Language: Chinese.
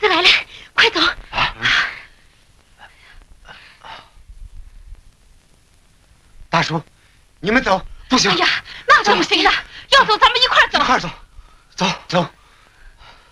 子来了，快走！ 大叔，你们走，不行！ 哎呀，那可不行啊！要走咱们一块走。 一块走，走走。